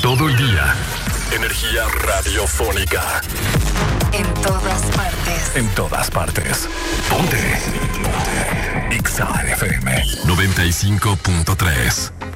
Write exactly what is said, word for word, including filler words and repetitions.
todo el día. Energía radiofónica. En todas partes. En todas partes. Ponte. Ponte. X A F M noventa y cinco punto tres.